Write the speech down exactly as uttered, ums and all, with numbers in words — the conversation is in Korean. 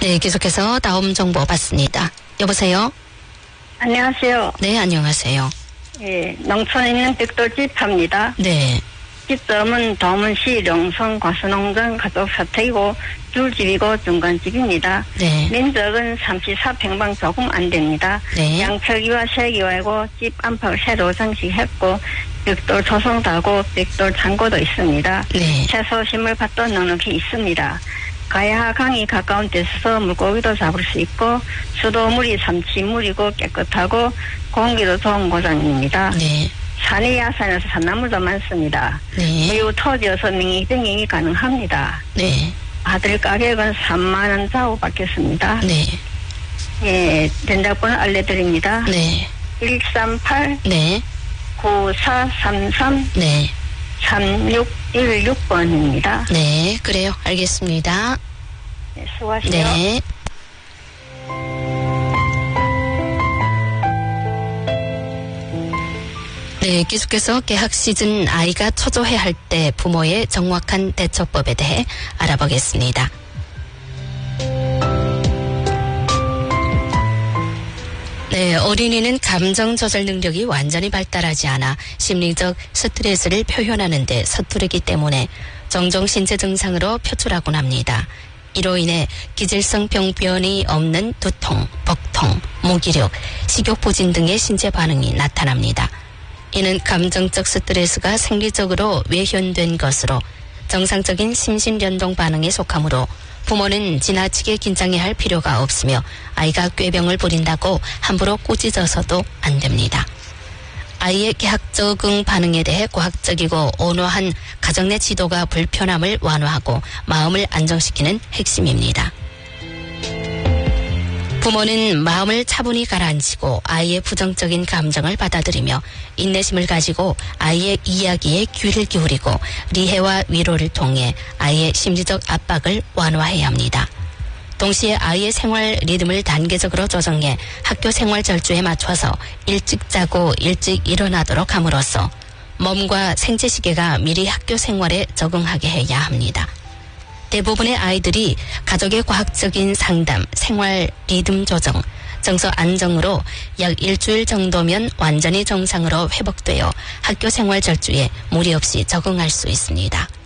네, 계속해서 다음 정보 받습니다. 여보세요? 안녕하세요. 네, 안녕하세요. 예, 농촌에 있는 벽돌집합니다. 네. 집점은 도문시 령성 과수농장 가족사택이고 줄집이고 중간집입니다. 네. 면적은 삼십사 평방 조금 안 됩니다. 네. 양철기와 세기와이고 집 안팎을 새로 장식했고 벽돌 조성도하고 벽돌 창고도 있습니다. 네. 채소 식물밭도 넉넉히 있습니다. 가야하 강이 가까운 데서 물고기도 잡을 수 있고 수도물이 삼치물이고 깨끗하고 공기도 좋은 고장입니다. 네. 산이 야산에서 산나물도 많습니다. 네. 매우 토지여서 명의 병행이 가능합니다. 네. 아들 가격은 삼만 원 좌우 받겠습니다. 네. 예, 전화번호 알려드립니다. 네. 일삼팔 네. 구사삼삼 네. 삼육일육 번입니다. 네, 그래요. 알겠습니다. 네, 수고하세요. 네. 네, 계속해서 개학 시즌 아이가 초조해할 때 부모의 정확한 대처법에 대해 알아보겠습니다. 네, 어린이는 감정 조절 능력이 완전히 발달하지 않아 심리적 스트레스를 표현하는 데 서투르기 때문에 종종 신체 증상으로 표출하곤 합니다. 이로 인해 기질성 병변이 없는 두통, 복통, 무기력, 식욕부진 등의 신체 반응이 나타납니다. 이는 감정적 스트레스가 생리적으로 외현된 것으로 정상적인 심신연동 반응에 속하므로 부모는 지나치게 긴장해야 할 필요가 없으며 아이가 꾀병을 부린다고 함부로 꾸짖어서도 안 됩니다. 아이의 개학 적응 반응에 대해 과학적이고 온화한 가정 내 지도가 불편함을 완화하고 마음을 안정시키는 핵심입니다. 부모는 마음을 차분히 가라앉히고 아이의 부정적인 감정을 받아들이며 인내심을 가지고 아이의 이야기에 귀를 기울이고 리해와 위로를 통해 아이의 심리적 압박을 완화해야 합니다. 동시에 아이의 생활 리듬을 단계적으로 조정해 학교 생활 절주에 맞춰서 일찍 자고 일찍 일어나도록 함으로써 몸과 생체 시계가 미리 학교 생활에 적응하게 해야 합니다. 대부분의 아이들이 가족의 과학적인 상담, 생활 리듬 조정, 정서 안정으로 약 일주일 정도면 완전히 정상으로 회복되어 학교 생활 절주에 무리 없이 적응할 수 있습니다.